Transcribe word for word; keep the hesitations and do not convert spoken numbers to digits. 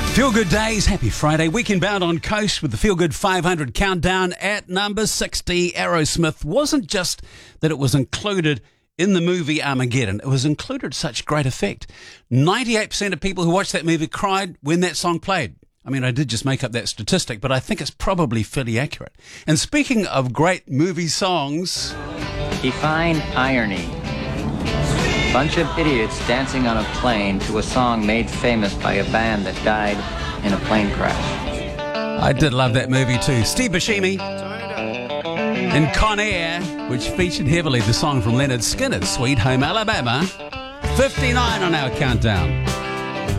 Feel Good Days, happy Friday. Weekend bound on Coast with the Feel Good five hundred countdown at number sixty. Aerosmith wasn't just that it was included in the movie Armageddon, it was included to such great effect. ninety-eight percent of people who watched that movie cried when that song played. I mean, I did just make up that statistic, but I think it's probably fairly accurate. And speaking of great movie songs... Define irony. Bunch of idiots dancing on a plane to a song made famous by a band that died in a plane crash. I did love that movie too. Steve Buscemi and Con Air, which featured heavily the song from Leonard Skinner's Sweet Home Alabama. fifty-nine on our countdown.